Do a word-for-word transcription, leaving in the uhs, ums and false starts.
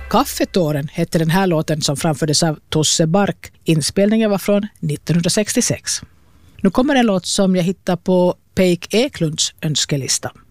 Kaffetåren hette den här låten som framfördes av Tusse Bark. Inspelningen var från nittonhundrasextiosex. Nu kommer en låt som jag hittar på Peik Eklunds önskelista.